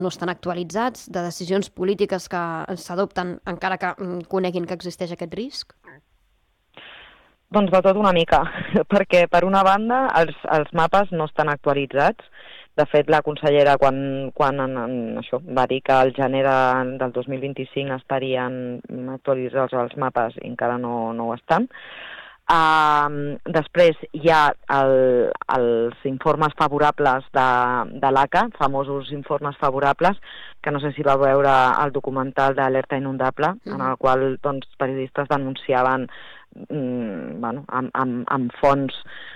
no estan actualitzats, de decisions polítiques que s'adopten encara que coneguin que existeix aquest risc? Doncs de tot una mica, perquè per una banda els mapes no estan actualitzats. De fet, la consellera quan això va dir que al gener del 2025 estarien actualitzats els mapes i encara no ho estan. Després hi ha els informes favorables de l'ACA, famosos informes favorables, que no sé si va veure el documental d'Alerta Inundable, en el qual periodistes denunciaven amb fons.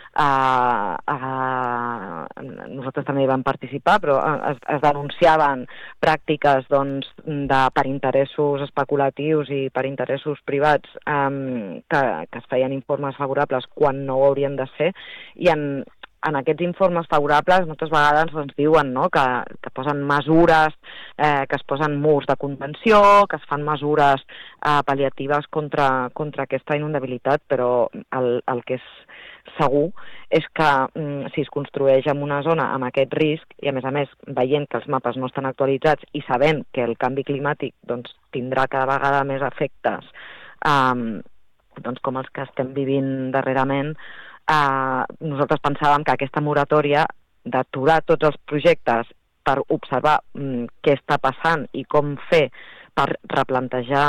Nosaltres també hi vam participar, però es denunciaven pràctiques per interessos especulatius i per interessos privats que es feien informes favorables quan no ho haurien de ser, i en aquests informes favorables moltes vegades ens diuen que posen mesures, que es posen murs de contenció, que es fan mesures pal·liatives contra aquesta inundabilitat, però el que és segur és que si es construeix en una zona amb aquest risc, i a més veient que els mapes no estan actualitzats i sabent que el canvi climàtic tindrà cada vegada més efectes com els que estem vivint darrerament, nosaltres pensàvem que aquesta moratòria d'aturar tots els projectes per observar què està passant i com fer per replantejar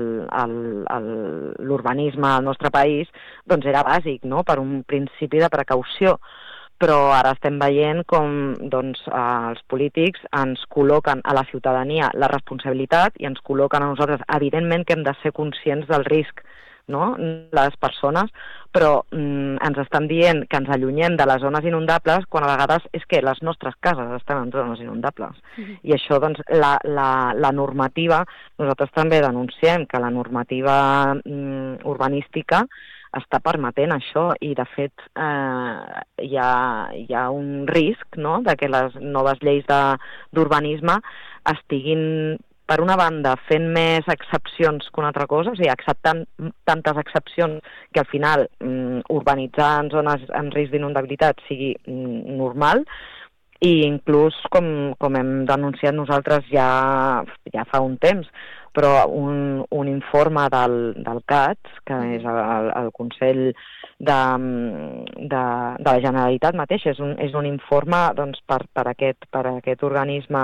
l'urbanisme al nostre país, era bàsic, no?, per un principi de precaució. Però ara estem veient com els polítics ens col·loquen a la ciutadania la responsabilitat i ens col·loquen a nosaltres. Evidentment que hem de ser conscients del risc, no?, les persones, però ens estan dient que ens allunyem de les zones inundables quan a vegades és que les nostres cases estan en zones inundables. I això, la normativa, nosaltres també denunciem que la normativa urbanística està permetent això, i de fet hi ha un risc, no?, de que les noves lleis d'urbanisme estiguin, per una banda, fent més excepcions que una altra cosa, o sigui, acceptant tantes excepcions que al final urbanitzar en zones en risc d'inundabilitat sigui normal, i inclús, com hem denunciat nosaltres ja fa un temps, però un informe del CATS, que és el Consell de la Generalitat mateix, és un informe per aquest organisme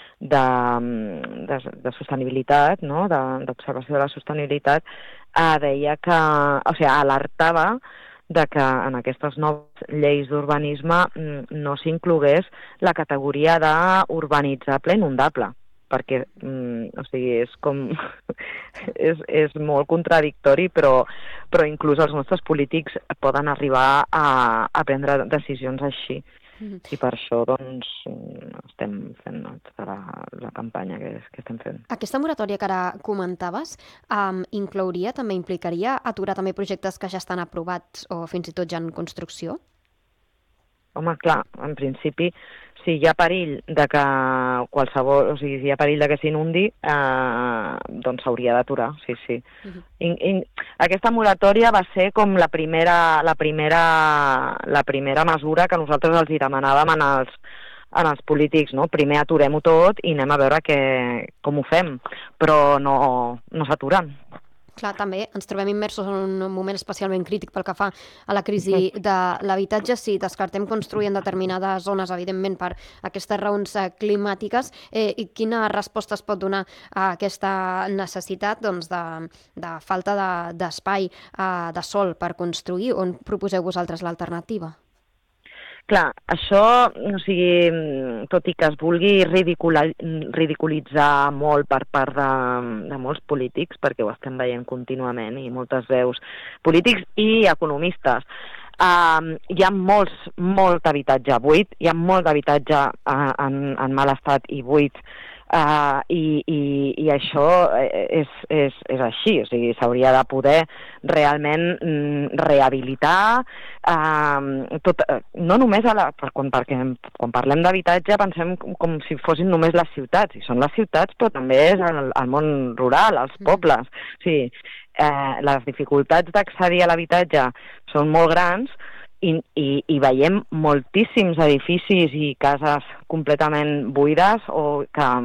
de sostenibilitat, no?, d'observació de la sostenibilitat, deia que, o sigui, alertava de que en aquestes noves lleis d'urbanisme no s'inclogués la categoria d'urbanitzable inundable, perquè o sigui, és com és molt contradictori, però inclús els nostres polítics poden arribar a prendre decisions així. I per això estem fent la campanya que estem fent. Aquesta moratòria que ara comentaves implicaria aturar també projectes que ja estan aprovats o fins i tot ja en construcció? Home, clar, en principi, si hi ha perill de que qualsevol, o sigui, si hi ha perill de que s'inundi, doncs s'hauria d'aturar, sí. Aquesta moratòria va ser com la primera mesura que nosaltres els hi demanàvem en els polítics, no? Primer aturem-ho tot i anem a veure com ho fem, però no s'aturen. Clar, també ens trobem immersos en un moment especialment crític pel que fa a la crisi de l'habitatge. Si descartem construir en determinades zones, evidentment, per aquestes raons climàtiques, i quina resposta es pot donar a aquesta necessitat de falta d'espai, de sòl per construir? On proposeu vosaltres l'alternativa? Clar, això, o sigui, tot i que es vulgui ridiculitzar molt per part de molts polítics, perquè ho estem veient contínuament, i moltes veus polítics i economistes, hi ha molt habitatge buit, hi ha molt d'habitatge en mal estat i buit, i això és així, o sigui, s'hauria de poder realment rehabilitar no només perquè quan parlem d'habitatge pensem com si fossin només les ciutats, i són les ciutats, però també és el món rural, els pobles. O sigui, les dificultats d'accedir a l'habitatge són molt grans, i veiem moltíssims edificis i cases completament buides o que